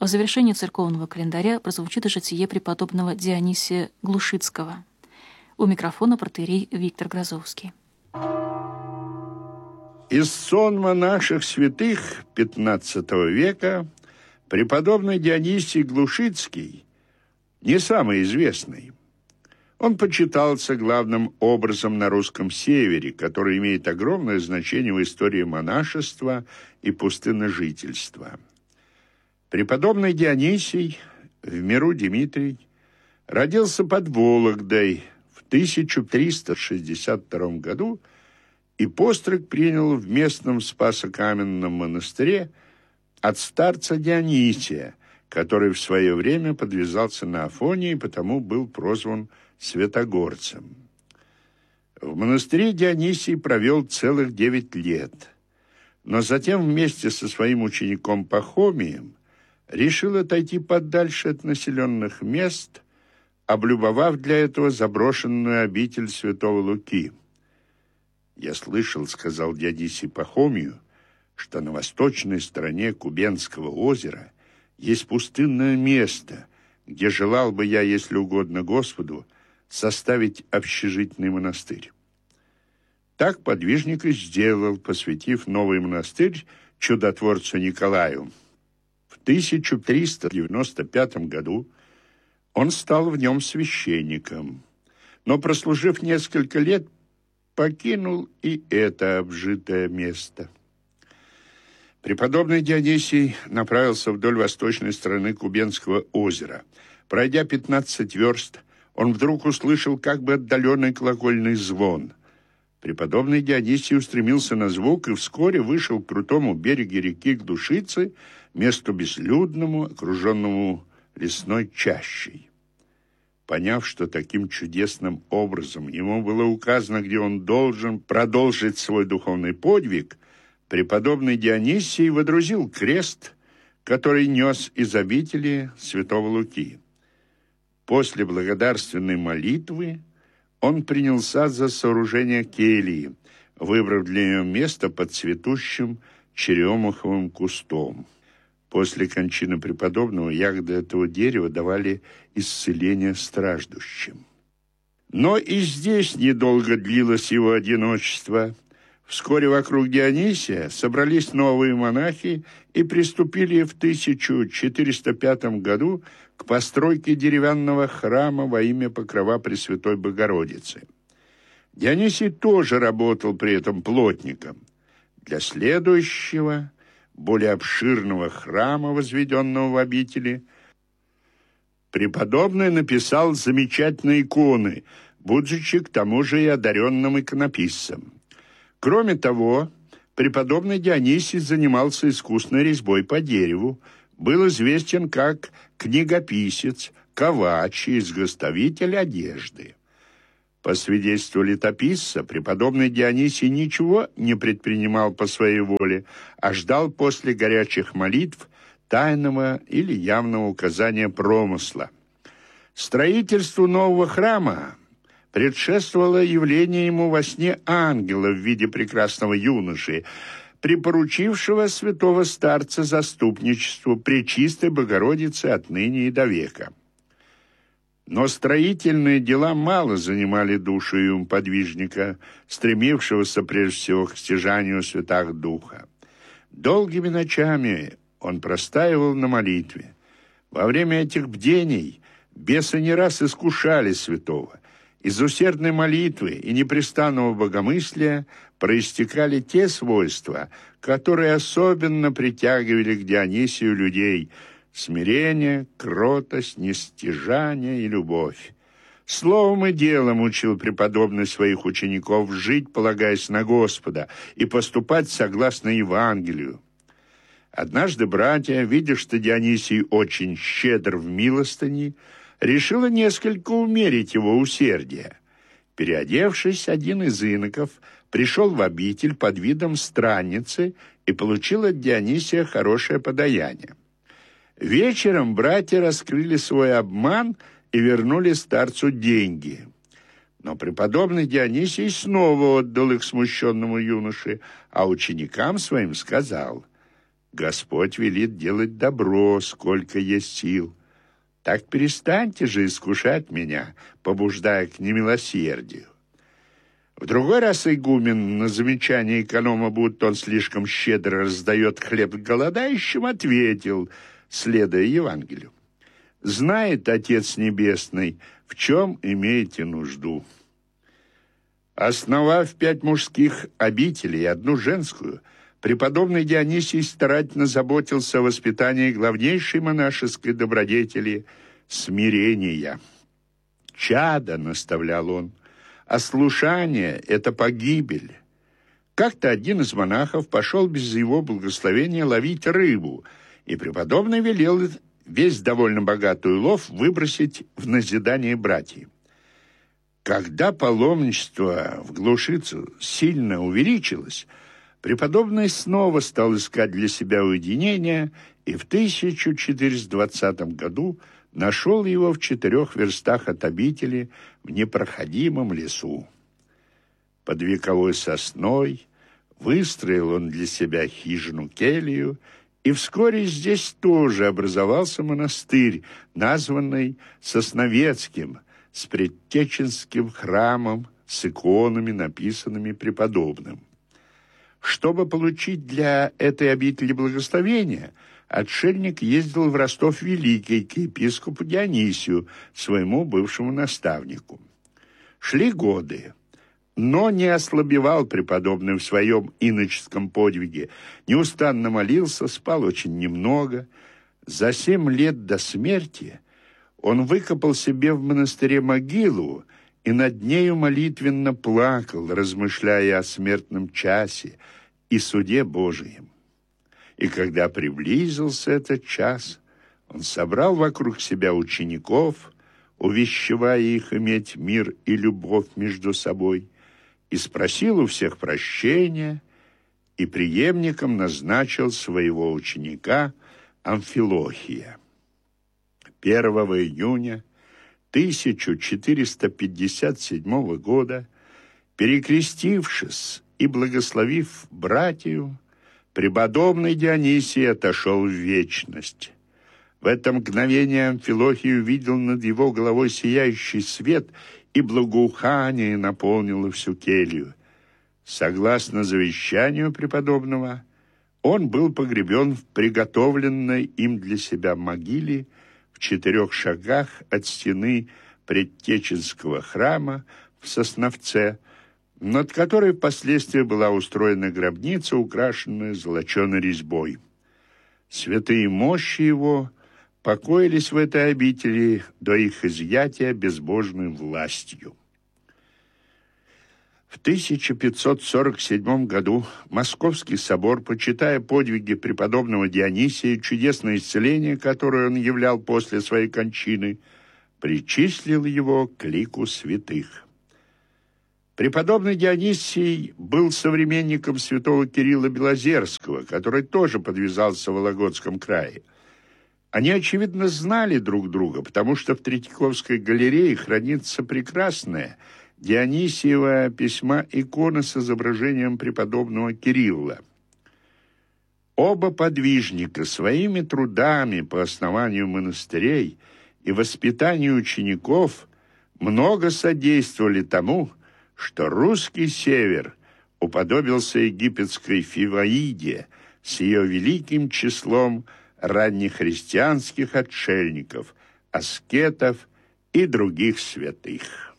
В завершении церковного календаря прозвучит и житие преподобного Дионисия Глушицкого. У микрофона протоиерей Виктор Грозовский. Из сонма наших святых XV века преподобный Дионисий Глушицкий не самый известный. Он почитался главным образом на русском севере, который имеет огромное значение в истории монашества и пустынножительства. Преподобный Дионисий, в миру Дмитрий, родился под Вологдой в 1362 году и постриг принял в местном Спасо-Каменном монастыре от старца Дионисия, который в свое время подвязался на Афоне и потому был прозван Святогорцем. В монастыре Дионисий провел целых 9 лет, но затем вместе со своим учеником Пахомием решил отойти подальше от населенных мест, облюбовав для этого заброшенную обитель святого Луки. «Я слышал, — сказал Дионисий Пахомию, — что на восточной стороне Кубенского озера есть пустынное место, где желал бы я, если угодно Господу, составить общежитный монастырь». Так подвижник и сделал, посвятив новый монастырь чудотворцу Николаю. В 1395 году он стал в нем священником, но, прослужив несколько лет, покинул и это обжитое место. Преподобный Дионисий направился вдоль восточной стороны Кубенского озера. Пройдя 15 верст, он вдруг услышал как бы отдаленный колокольный звон. Преподобный Дионисий устремился на звук и вскоре вышел к крутому берегу реки Глушицы, месту безлюдному, окруженному лесной чащей. Поняв, что таким чудесным образом ему было указано, где он должен продолжить свой духовный подвиг, преподобный Дионисий водрузил крест, который нес из обители святого Луки. После благодарственной молитвы он принялся за сооружение кельи, выбрав для нее место под цветущим черемуховым кустом. После кончины преподобного ягоды этого дерева давали исцеление страждущим. Но и здесь недолго длилось его одиночество. Вскоре вокруг Дионисия собрались новые монахи и приступили в 1405 году к постройке деревянного храма во имя покрова Пресвятой Богородицы. Дионисий тоже работал при этом плотником. Для следующего, более обширного храма, возведенного в обители, преподобный написал замечательные иконы, будучи к тому же и одаренным иконописцем. Кроме того, преподобный Дионисий занимался искусной резьбой по дереву, был известен как книгописец, ковач и изготовитель одежды. По свидетельству летописца, преподобный Дионисий ничего не предпринимал по своей воле, а ждал после горячих молитв тайного или явного указания промысла. Строительству нового храма предшествовало явление ему во сне ангела в виде прекрасного юноши, припоручившего святого старца заступничеству Пречистой Богородицы отныне и до века. Но строительные дела мало занимали душу и ум подвижника, стремившегося прежде всего к стяжанию святах Духа. Долгими ночами он простаивал на молитве. Во время этих бдений бесы не раз искушали святого. Из усердной молитвы и непрестанного богомыслия проистекали те свойства, которые особенно притягивали к Дионисию людей: смирение, кротость, нестяжание и любовь. Словом и делом учил преподобный своих учеников жить, полагаясь на Господа, и поступать согласно Евангелию. Однажды братья, видя, что Дионисий очень щедр в милостыне, решили несколько умерить его усердие. Переодевшись, один из иноков пришел в обитель под видом странницы и получил от Дионисия хорошее подаяние. Вечером братья раскрыли свой обман и вернули старцу деньги. Но преподобный Дионисий снова отдал их смущенному юноше, а ученикам своим сказал: Господь велит делать добро, сколько есть сил. Так перестаньте же искушать меня, побуждая к немилосердию». В другой раз игумен на замечание эконома, будто он слишком щедро раздает хлеб голодающим, ответил, следуя Евангелию: «Знает Отец Небесный, в чем имеете нужду». Основав 5 мужских обителей и 1 женскую, преподобный Дионисий старательно заботился о воспитании главнейшей монашеской добродетели – смирения. «Чадо», – наставлял он, – «ослушание – это погибель». Как-то один из монахов пошел без его благословения ловить рыбу, и преподобный велел весь довольно богатый улов выбросить в назидание братьям. Когда паломничество в Глушицу сильно увеличилось, преподобный снова стал искать для себя уединения и в 1420 году нашел его в 4 верстах от обители в непроходимом лесу. Под вековой сосной выстроил он для себя хижину-келью, и вскоре здесь тоже образовался монастырь, названный Сосновецким, с предтеченским храмом, с иконами, написанными преподобным. Чтобы получить для этой обители благословения, отшельник ездил в Ростов-Великий к епископу Дионисию, своему бывшему наставнику. Шли годы, но не ослабевал преподобный в своем иноческом подвиге, неустанно молился, спал очень немного. За 7 лет до смерти он выкопал себе в монастыре могилу и над нею молитвенно плакал, размышляя о смертном часе и суде Божием. И когда приблизился этот час, он собрал вокруг себя учеников, увещевая их иметь мир и любовь между собой, и спросил у всех прощения, и преемником назначил своего ученика Амфилохия. 1 июня 1457 года, перекрестившись и благословив братью, преподобный Дионисий отошел в вечность. В это мгновение Амфилохий увидел над его головой сияющий свет, и благоухание наполнило всю келью. Согласно завещанию преподобного, он был погребен в приготовленной им для себя могиле в 4 шагах от стены предтеченского храма в Сосновце, над которой впоследствии была устроена гробница, украшенная золоченой резьбой. Святые мощи его покоились в этой обители до их изъятия безбожной властью. В 1547 году Московский собор, почитая подвиги преподобного Дионисия и чудесное исцеление, которое он являл после своей кончины, причислил его к лику святых. Преподобный Дионисий был современником святого Кирилла Белозерского, который тоже подвязался в Вологодском крае. Они, очевидно, знали друг друга, потому что в Третьяковской галерее хранится прекрасная Дионисиева письма икона с изображением преподобного Кирилла. Оба подвижника своими трудами по основанию монастырей и воспитанию учеников много содействовали тому, что русский север уподобился египетской Фиваиде с ее великим числом раннехристианских отшельников, аскетов и других святых.